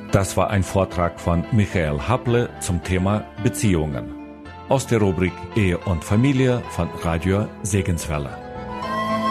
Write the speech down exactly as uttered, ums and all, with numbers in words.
Das war ein Vortrag von Michael Happle zum Thema Beziehungen aus der Rubrik Ehe und Familie von Radio Segenswelle.